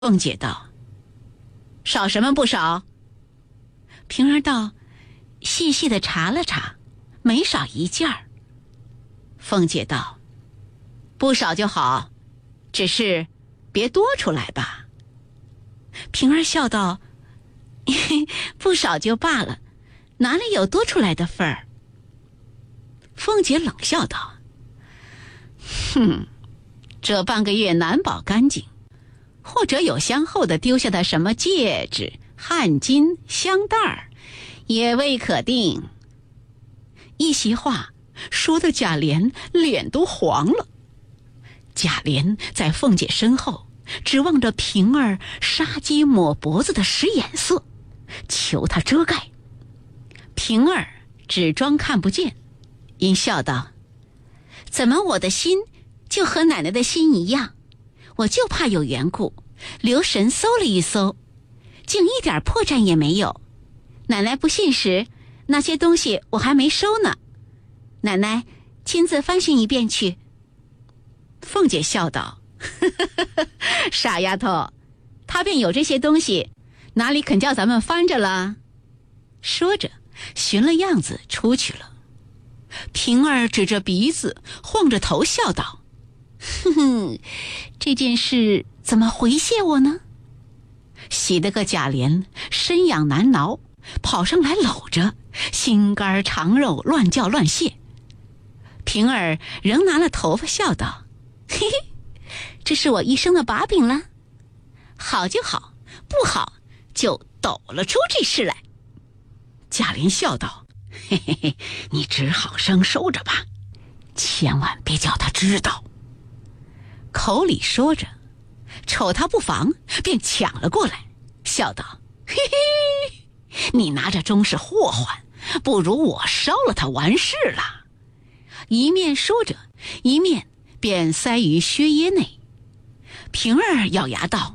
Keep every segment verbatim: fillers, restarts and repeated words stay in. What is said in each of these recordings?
凤姐道：少什么不少？平儿道：细细的查了查，没少一件儿。凤姐道：不少就好，只是别多出来吧。平儿笑道：不少就罢了，哪里有多出来的份儿？凤姐冷笑道：哼，这半个月难保干净，或者有相后的丢下的什么戒指、汗巾、香袋儿，也未可定。一席话说的贾琏脸都黄了。贾琏在凤姐身后只望着平儿杀鸡抹脖子的使眼色，求她遮盖。平儿只装看不见，因笑道：怎么我的心就和奶奶的心一样？我就怕有缘故，留神搜了一搜，竟一点破绽也没有。奶奶不信时，那些东西我还没收呢。奶奶亲自翻寻一遍去。凤姐笑道：傻丫头，他便有这些东西，哪里肯叫咱们翻着了？说着寻了样子出去了。平儿指着鼻子晃着头笑道：哼哼，这件事怎么回谢我呢？喜得个贾琏身痒难挠，跑上来搂着，心肝肠肉乱叫乱谢。平儿仍拿了头发笑道：嘿嘿，这是我一生的把柄了，好就好，不好就抖了出这事来。贾琏笑道：嘿嘿嘿，你只好生收着吧，千万别叫他知道。口里说着，瞅他不防，便抢了过来，笑道：嘿嘿，你拿着终是祸患，不如我烧了它完事了。一面说着，一面便塞于靴腋内。平儿咬牙道：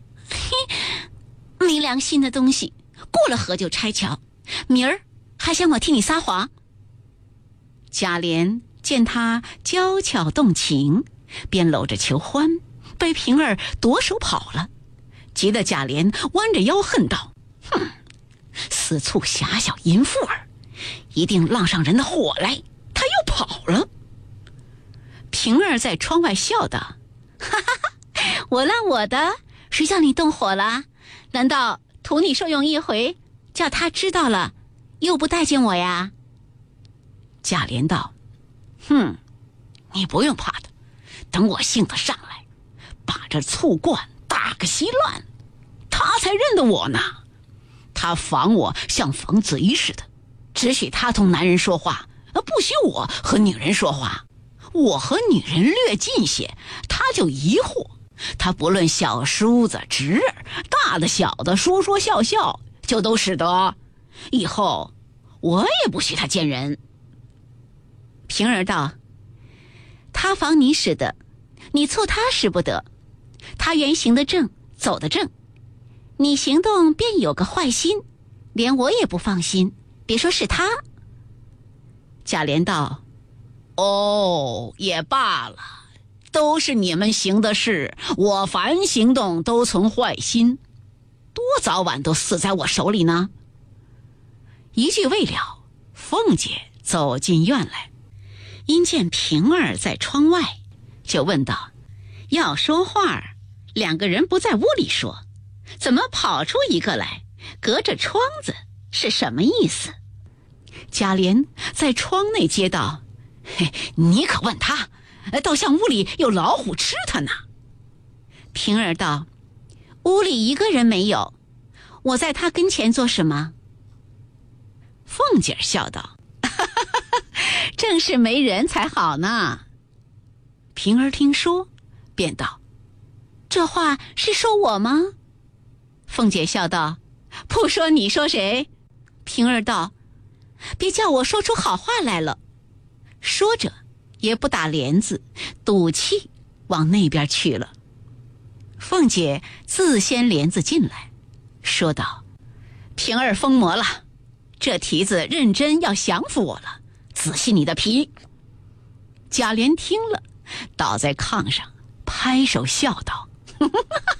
嘿，没良心的东西，过了河就拆桥，明儿还想我替你撒谎？贾琏见他娇俏动情，便搂着求欢，被平儿夺手跑了。急得贾琏弯着腰恨道：哼，私醋狭小淫妇儿，一定浪上人的火来，他又跑了。平儿在窗外笑道：哈哈哈，我浪我的，谁叫你动火了？难道图你受用一回，叫他知道了又不待见我呀？贾琏道：哼，你不用怕的，等我性子上来，把这醋罐打个稀烂，他才认得我呢。他防我像防贼似的，只许他同男人说话，不许我和女人说话。我和女人略近些，他就疑惑。他不论小叔子侄儿，大的小的，说说笑笑，就都使得。以后我也不许他见人。平儿道：他防你使得，你促他使不得。他原行得正，走得正，你行动便有个坏心，连我也不放心，别说是他。贾琏道：哦，也罢了，都是你们行的事，我凡行动都存坏心，多早晚都死在我手里呢。一句未了，凤姐走进院来，因见平儿在窗外，就问道：要说话，两个人不在屋里说，怎么跑出一个来，隔着窗子，是什么意思？贾琏在窗内接道：嘿，你可问他，倒像屋里有老虎吃他呢。平儿道：屋里一个人没有，我在他跟前做什么？凤姐笑道：哈哈哈，正是没人才好呢。平儿听说，便道：这话是说我吗？凤姐笑道：不说你说谁？平儿道：别叫我说出好话来了。说着也不打帘子，赌气往那边去了。凤姐自掀帘子进来，说道：平儿疯魔了，这蹄子认真要降服我了，仔细你的皮。贾琏听了，倒在炕上拍手笑道：